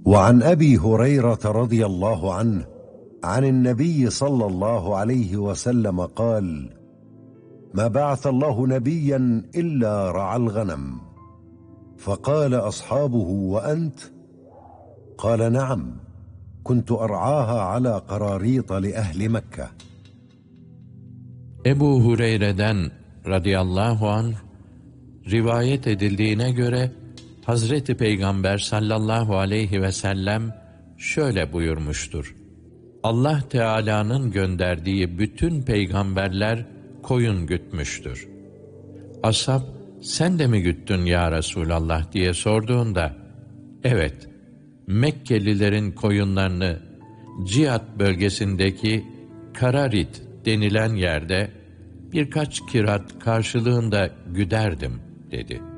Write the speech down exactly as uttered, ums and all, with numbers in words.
وعن أبي هريرة رضي الله عنه عن النبي صلى الله عليه وسلم قال: ما بعث الله نبيا إلا رعى الغنم. فقال أصحابه: وأنت؟ قال: نعم، كنت أرعاها على قراريط لأهل مكة. Ebu Hureyre'den radıyallahu anh rivayet edildiğine göre Hazreti Peygamber sallallahu aleyhi ve sellem şöyle buyurmuştur: Allah Teala'nın gönderdiği bütün peygamberler koyun gütmüştür. Ashab, sen de mi güttün ya Resulallah diye sorduğunda, evet, Mekkelilerin koyunlarını Cihat bölgesindeki Kararit denilen yerde birkaç kirat karşılığında güderdim dedi.